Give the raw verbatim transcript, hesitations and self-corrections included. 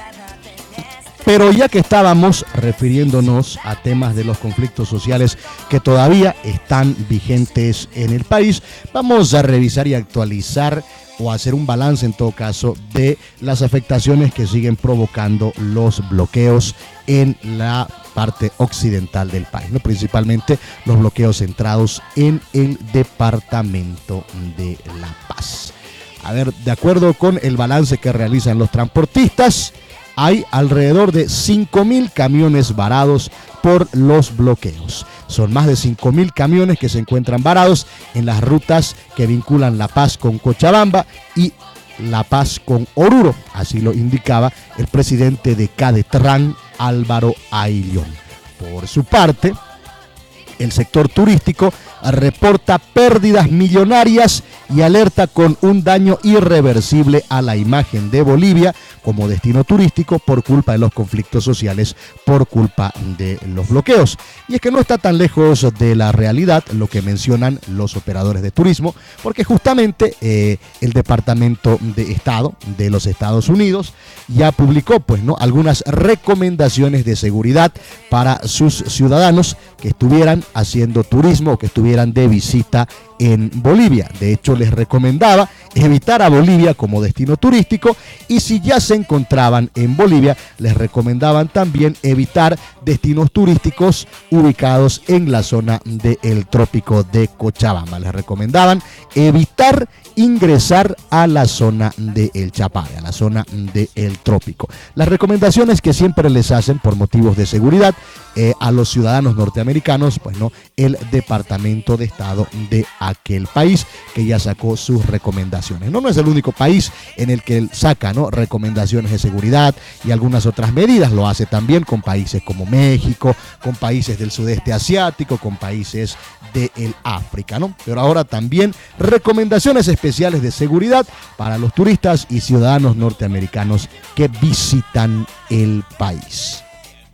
Pero ya que estábamos refiriéndonos a temas de los conflictos sociales que todavía están vigentes en el país, vamos a revisar y actualizar o hacer un balance en todo caso de las afectaciones que siguen provocando los bloqueos en la parte occidental del país, ¿no? Principalmente los bloqueos centrados en el departamento de La Paz. A ver, de acuerdo con el balance que realizan los transportistas, hay alrededor de cinco mil camiones varados por los bloqueos. Son más de cinco mil camiones que se encuentran varados en las rutas que vinculan La Paz con Cochabamba y La Paz con Oruro. Así lo indicaba el presidente de Cadetran, Álvaro Ayllón. Por su parte, el sector turístico reporta pérdidas millonarias y alerta con un daño irreversible a la imagen de Bolivia como destino turístico por culpa de los conflictos sociales, por culpa de los bloqueos. Y es que no está tan lejos de la realidad lo que mencionan los operadores de turismo, porque justamente eh, el Departamento de Estado de los Estados Unidos ya publicó pues, ¿no? algunas recomendaciones de seguridad para sus ciudadanos que estuvieran haciendo turismo o que estuvieran de visita en Bolivia. De hecho, les recomendaba evitar a Bolivia como destino turístico y si ya se encontraban en Bolivia, les recomendaban también evitar destinos turísticos ubicados en la zona del trópico de Cochabamba. Les recomendaban evitar ingresar a la zona del Chapare, a la zona del trópico. Las recomendaciones que siempre les hacen por motivos de seguridad eh, a los ciudadanos norteamericanos, pues no, el Departamento de Estado de aquel país que ya sacó sus recomendaciones. No, no es el único país en el que él saca, ¿no? recomendaciones de seguridad y algunas otras medidas. Lo hace también con países como México, con países del sudeste asiático, con países del África, ¿no? Pero ahora también recomendaciones especiales de seguridad para los turistas y ciudadanos norteamericanos que visitan el país.